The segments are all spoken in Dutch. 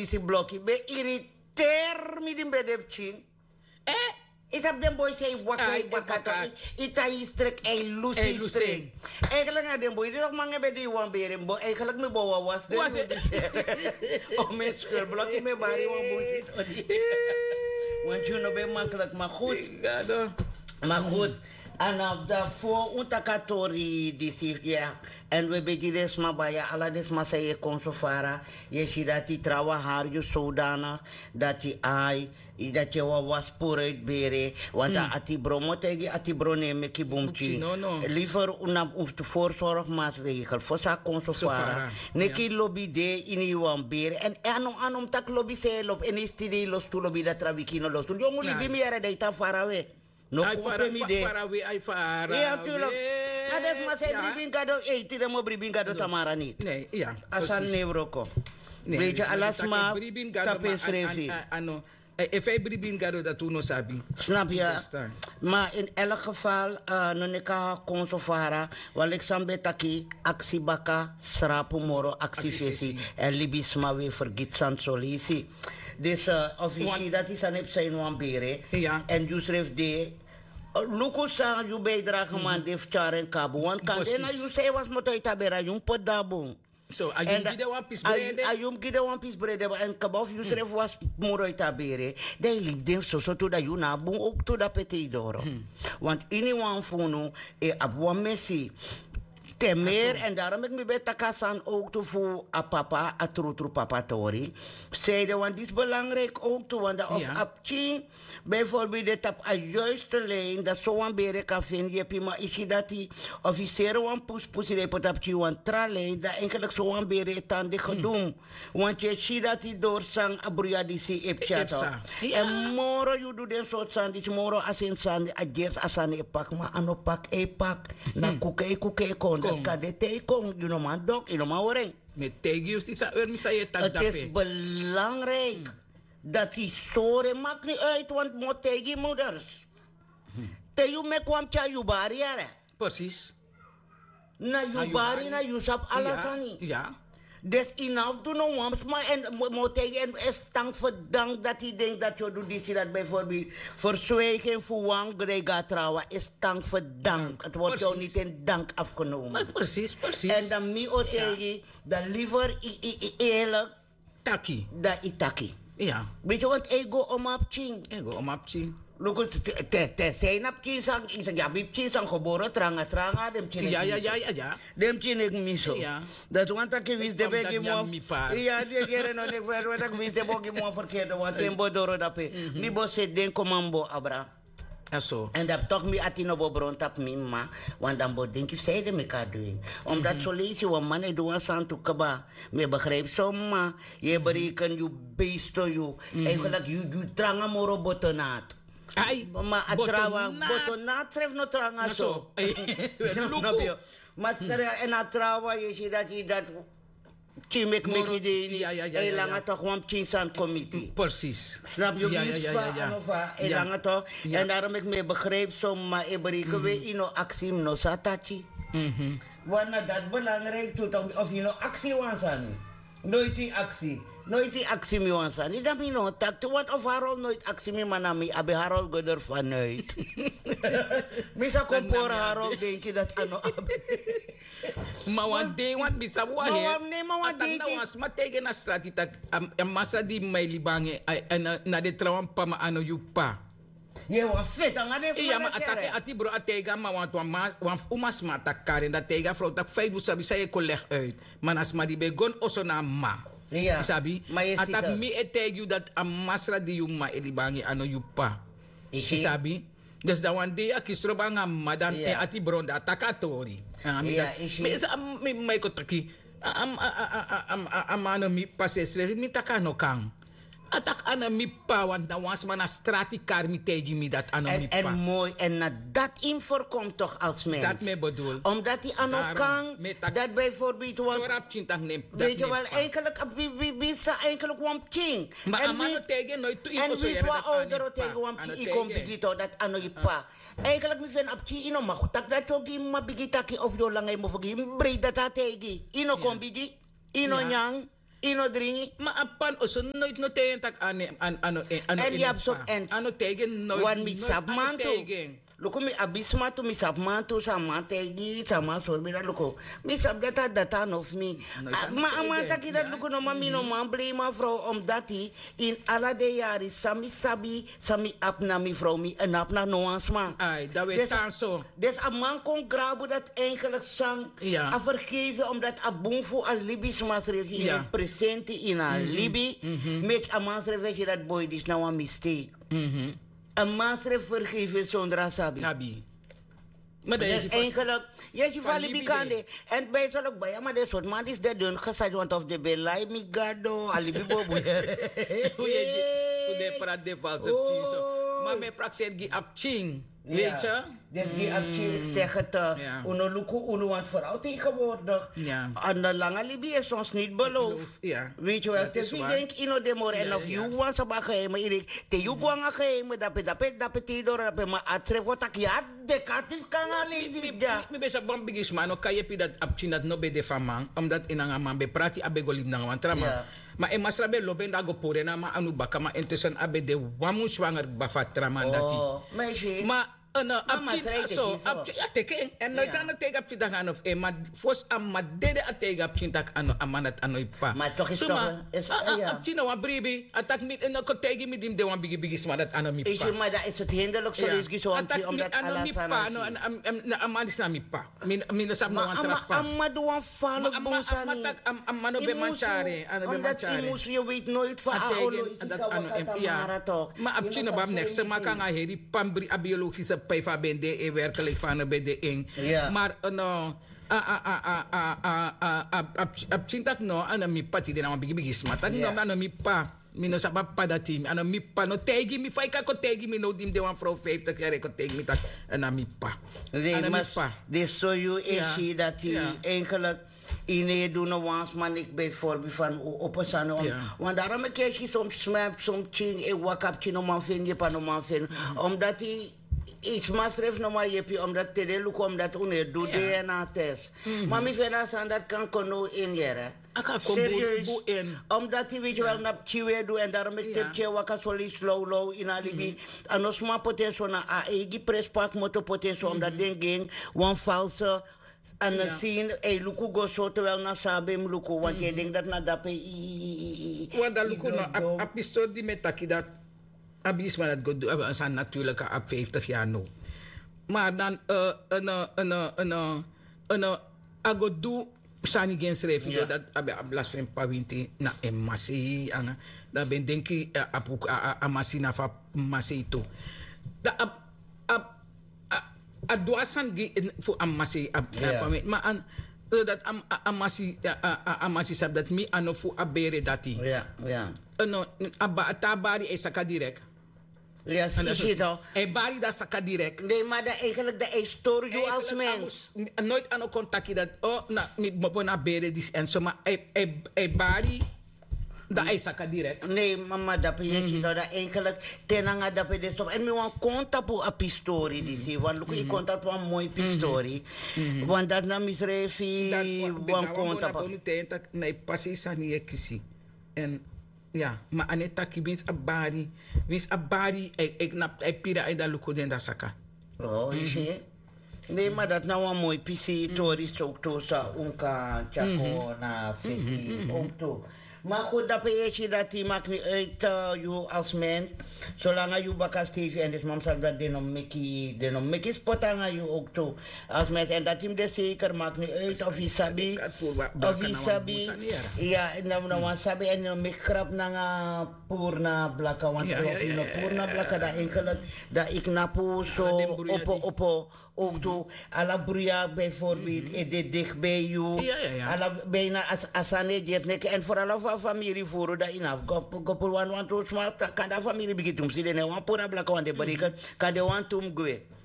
disi blokkie. Be irriteer mi di bedep ching. Itap den boy say wakai bakato. Ita istrek lusi strek. Eigenlijk na den boy di nog mange be di wan beren bo. Eigenlijk me bo was den. Oh met school blokkie me bari wan bullshit. Want you know be makkelijk maar goed. Maar goed. En op daarvoor untakatori disi ja. En we beginnen maar bij alla desma say consofara. Je ziet dat die trabajar je zodanig dat die ai dat je was puret bere. Want ati bromo tegi ati brone meki bumchi. Liever una voorzorgmaatregel voor sa consofara. Neki lobby de in iwan bere. En anom tak lobby se lob en is tidi los tu lobby dat trabikino los tu. Jongen libi mi era de ta farawe. No Ai farawe. Ja, tuurlijk. Ades maar zijn bribingado, tira mo bribingado tamara niet. Nee, ja. Asan nevroko. Weet je, alas maar tapes revi. If bribingado dat tu no sabi. Snap je? Maar in elk geval, noneka consofara, walexambe taki, actie baka, srapu moro, actie fesi, en libisma we vergit san solisi. Dus officieel dat is aan het zijn wambere. En je schrijft de Lucas sang je bijdrage man def charen kabu. Want kan dena je zei was moet uit abera je pot dabo. So ayum gide one piece bread. Ayum gide one piece bread en kabaf je schrijft was moet uit abere. Dei liep dem so to da you na bon ook to da petidoro. Want anyone fono abu messi. Temer en daarom ik me bij takasan ook te voor a papa, a trutru papa tori. Zeiden, want dit is belangrijk ook te, want of apching, bijvoorbeeld de tap a juiste lijn, dat zo'n bere kan vinden, je hebt maar is dat die officieren wan poes repot apching wan tralijn, dat eigenlijk zo'n bere tande gedoem. Want je ziet dat die doorsang abruya die si epchata. En moro je doet den soort sandwich, moro asin sandwich, a jers asane pak, maar ano pak, pak, na kuke kon. Dat kan de teekong, je nog maar dok, je nog maar oreng. Met teegjes is het is belangrijk dat die soren maakt niet uit, want moet tegen moeders. Teju me kwam tja jubari jare. Precies. Na jubari, na jusap alasani. Ja. Dus enough to know wams, maar en moet tegen en is dank verdankt dat hij denkt dat je doet dit, dat bijvoorbeeld verzwijgen voor wang grega trouwen is dank verdankt. Het wordt jou niet in dank afgenomen. Maar precies. En dan mi o tegen, dan liever eerlijk. Taki. Dat itaki. Ja. Weet je wat ego om apching? Ego om apching. Look, te zijn op chisang, ja, bip chisang geboren, tranga, dem chinek. Ja. Dem chinek miso. Ja. Dat want ik wist de begi mo. Ja, die keren no nek want ik wist de begi mo verkeerde, want tembo doro dape. Mi bo se den komambo abra. Aso. En dat toch mi atino bo bron tap mi ma, want dan bo denk je zeide me ka doen. Omdat zo lees je, want mannen doen aan toe kaba. Me begrijp zo ma, je bereken je beesto je. Eigenlijk je tranga moro botonaat. Ai, ma atrawa botonaat schrijf no tranga zo. Maar en atrawa je ziet dat je dat chimek met idee en langer toch gewoon chinsan committee. Precies. Snap je? Ja. En langer toch. En daarom ik me begreep zo maar ik bereken we in no actie no satachi. Want dat belangrijk tot of je no actie wansan. Nooit die actie. Nooit die actie mi wansan. Niet dat mi no tak. Want of Harold nooit actie mi manami. Abe Harold go er vanuit. Misa kompor Harold denk je dat ano abe. Maar want de want bisa wa he. Maar want de. Dat was maar tegen na strati tak. En massa die mij libange en na de trawan pa ma ano yupa. Je was vet aan de ja, maar ati bro atega maar want umas ma takaren dat tega vrouw dat Facebook sabi say colleg uit. Maar as ma die begon oso na ma. Ja. Sabi. Atak mi etegu dat amasra di yuma elibangi ano yupa. Sabi. Dus dat one day akisro banga madan ati bro da takatori. Me ko taki amano mi pasesre mi takano kang. Atak ana mi pa want dan was man a strati kar mi tegi mi dat ano mi pa. En mooi en dat in voorkomt toch als mens. Dat me bedoel. Omdat die ano kan dat bijvoorbeeld want weet je wel eigenlijk bisa eigenlijk wampching. Maar amano tegi nooit toe en wie wa ouder tegen wampching ik kom bigito dat ano je pa. Eigenlijk mi ven apchi ino ma tak dat togi ma bigitaki of do langay mo fogi breed dat tegi. Ino kom bigi ino nyang inodringi. Maar apan also nooit no tegen tak ano En je hebt zo en ano tegen nooit. wan mi sabmanto. Loko mi abisma to mi sabmanto sama tegi sama sorbida loko. Mi sabdata data of mi. Ma amanta kida loko no mami no man blame vrouw omdat hij in alle de jaren sami sabi sami apna mi vrouw mi en apna no ansma. Ai, dat weet dan zo. Dus een man kon graven dat eigenlijk sang a vergeven omdat a bonfo a Libis masref in presente in a Libi met a masref je dat boy dis nou een mistake. Een masref vergeven zonder asabi. Maar dat is eigenlijk, ja, je valt niet bekende. En bij het ook bij, maar dat soort man is dat doen gezegd, want of de belai mi gado, alibi bobo. Hoe de praat de valse tien. Maar mijn praxeer gi ap ching. Weet je? Dus die actie zegt het, uno luku, uno want vooral tegenwoordig. En de lange Libië is ons niet beloofd. Weet je wel? Dus ik denk, ino de more en of you want ze bagaymen, irik, te you gwanga gaymen, dape tidor, dape ma atre, wat ik ja, de katif kan ali, ja. Mi besa bom bigis man, no kaye pi dat apchi dat no be de faman, omdat inanga man be prati abe golim na wan trama. Maar in Masrabe lopen daar gepore na ma anu baka ma intussen abe de wamu zwanger bafat trama dati. Meisje. Maar ja teken en nooit aan het tegen apchi dan of maar fos am ma dede at tegen apchi tak ano amanat ano ipa. Maar toch is toch apchi no wan bribi atak mit en ko tegen mit dim de wan bigi sma dat ano mipa. Is je maar dat is het hinderlijk zo is giso omdat alasana. Na amalis na mipa. Min sab no wan trapa. Amma do wan falo bonsani. Amano be manchare, ano be manchare. Omdat imus je weet nooit van aolo is dat ano toch. Maar apchi no bam next ma kan a heri pambri a biologische pijfa bende e werkelijk van bende ing. Maar no abcintak no ana mi pati de na bigi smat. No ana mi pa. Mino sa papa dati ana mi pa no tegi mi fai ka ko tegi mi no dim de wan vrouw 50 jaar ko tegi mi tak ana mi pa. Nee, maar dit zo je is dat hij eigenlijk in doen wans man ik bijvoorbeeld van opesano want daarom ik je soms smap soms ching e wakap chino man vind je pa no man vind omdat hij iets masref no maar je omdat te look omdat une do DNA test maar mi vena san dat kan kono in jere serieus omdat hij weet je wel nap chiwe do en daarom ik tip che waka soli slow in alibi anos ma potentieel na a egi prespak moto potentieel omdat ding ging one false en dan zien, luku go zo terwijl na sabem luku, want je denkt dat na dape want dat luku no, apistor die met taki dat, abis maar dat go do, zijn natuurlijk op 50 jaar no. Maar dan, ago do, sani gen schrijven, dat abe ablas van pawinti na emasi, dat ben denk ik, amasi na fa masi to. Dat aduasan fu amasi ma an dat amasi sab dat mi ano fu abere dati no tabari e saka direct ja zie je e bari da saka direct nee maar dat eigenlijk de historie als mens nooit ano contacti dat na mi bona bere dis en so ma e bari da ay saka direct. Nee, mama dat je dat eigenlijk tenanga dat je stop en me wan conta po a pistori disi wan luku I conta po een mooi pistori want dat na misrefi wan conta po nu tenta na pasi sani ekisi en ja maar aneta ki wins abari ek na pira ay da luku den da saka zie nee maar dat nou een mooi pistori ook to sa unka chako na fisi ook to. Maar goed, dat je dat die maakt niet uit je als mens. Zolang je bakas TV en dus mam zegt dat de no meki spot aan je ook toe. Als mens en dat hem de zeker maakt niet uit of je sabi. Ja, en dan wan sabi en dan mek krap na purna blaka want of je no purna blaka dat enkele dat ik napo zo opo ook toe. Alla bruya bijvoorbeeld de dicht bij je. Alla bijna asane jet en vooral familie voor dat inaf gopur wan to smart kan da familie bigitum si de ne wan pura blaka wan de barikan kan de wan tum gwe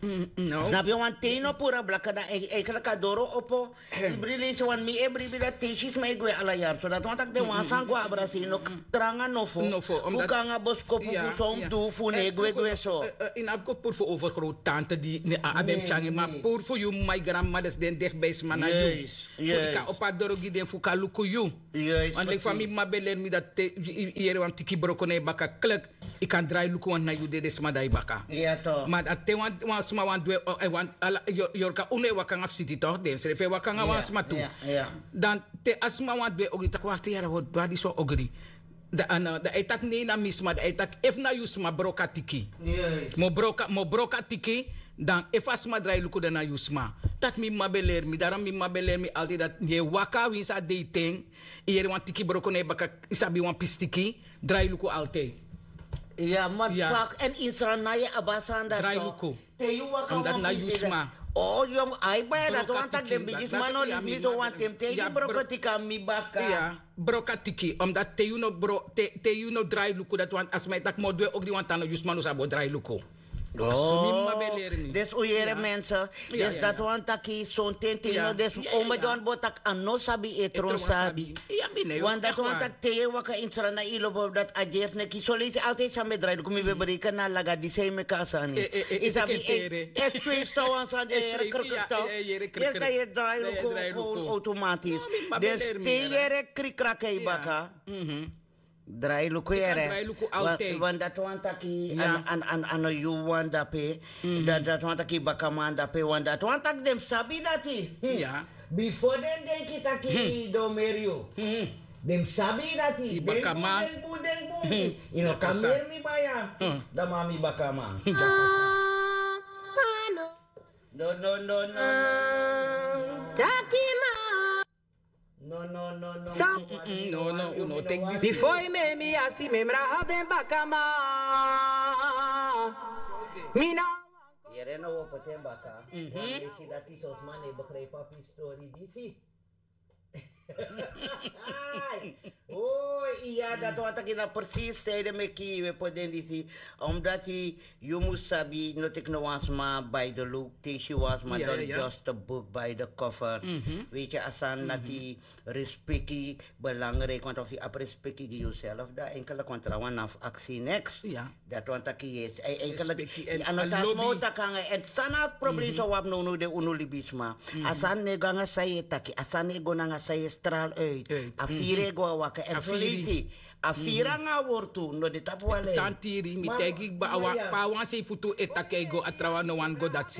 No. Snap je? Want teno pura blakka da eigenlijk adoro opo. Ibrili so wan mi ebribi da tishis me gwe ala yar. So dat want ak de wan sang gwa brasino tranga nofo. Fukanga boskop fu som du fu ne gwe so. In afko pur voor overgroot tante die abem changi maar pur voor you my grandmothers den dichtbij smana you. Ik ka opa dorogi den fuka luku you. Want ik van mi mabelen mi dat hier want tiki brokone baka klek. Ik kan draai luku want na you de smadai baka. Ja toch. Maar dat te want sma want we want yorka une wakanga city toch dem se fe wakanga wan sma tu. Dan te asma want we ogi tak wacht jara wat badi so ogri. Da etak ne na misma da etak if na you sma broka tiki. Yes. Mo broka tiki dan if asma draai luku na you sma. Dat mi mabeler mi daram mi mabeler mi aldi dat je waka wins a dating. Hier want tiki brokone baka isabi wan pistiki draai luku alte. Ja, maar vaak en Israël na je abasanda draai luku. Te you waka Omdat na you sma. Oh, jong, ay ba dat want tak de bigis mano li so want tem te you brokotika mi baka. Ja, brokatiki omdat te you no te you no draai luku dat want as my tak mo dwe ook die want ano just mano sabo draai luku. Oh, des oeiere mensen. Des dat want taki zo'n tentino. Des ome don botak ano sabi etron sabi. Want dat want tak te waka intra na ilo dat ajer neki. So lees altijd samen draai luku mi beberika na laga di say me kasa ni. Isabi et twista wan sa de krikta. Yes da je draai luku automatisch. Des te jere krikrake baka. Draai luku yere. Want dat want taki an you want dat pe. Dat want taki bakamanda pe want dat want tak dem sabi dati. Ja. Before den denk taki do merio. Dem sabi dati. Bakama. Ino kamer mi baya. Da mami bakama. No. Takima. No, take this. Before me asi memra haben bakama. Mina. Yere no wo potem baka. Desi dati sosmane begreep papi story disi. Oh iya dat wat ik na precies tijden me we poden disi omdat je moest sabi not ik no was ma by the look she was ma don't just a book by the cover. Weet je asan dat die respectie belangrijk want of je aprespectie jezelf da enkele contra one of actie next. Dat want ik is enkele anotas mo takanga en sana probleem so wap no de unulibisma. Asan ne ganga saye taki asan ne gonanga saye stral uit. Afire go waka en politie. Afira nga wortu no de tapu wale. Tantiri mi tegi ba awa pa wan se futu etakego atrawa no wan go dat